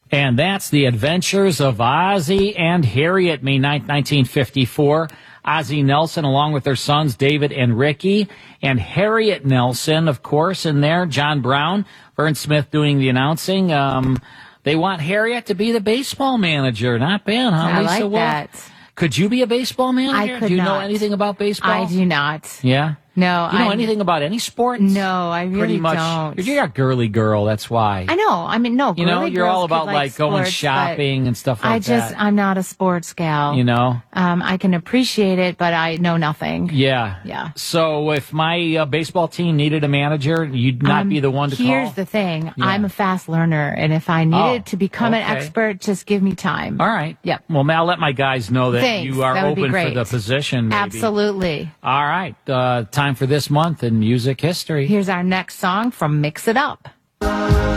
And that's The Adventures of Ozzie and Harriet, May 9th, 1954. Ozzie Nelson, along with their sons, David and Ricky, and Harriet Nelson, of course, in there. John Brown, Vern Smith doing the announcing. They want Harriet to be the baseball manager. Not bad, huh, I Lisa like Wolf? that. Could you be a baseball manager? I could Do you know not. anything about baseball? I do not. Yeah? No. Do you know anything about any sports? No, I really Pretty much, don't. You're a girly girl, that's why. I know. I mean, no. You know, girly you're girls all about could like going sports, shopping and stuff like that. I'm not a sports gal. You know? I can appreciate it, but I know nothing. Yeah. Yeah. So if my baseball team needed a manager, you'd not be the one to call? Here's the thing. Yeah. I'm a fast learner, and if I needed to become an okay. expert, just give me time. All right. Yep. Well, I'll let my guys know that Thanks. you are That would be open for great. the position, maybe. Absolutely. All right. Time for this month in music history. Here's our next song from Mix It Up.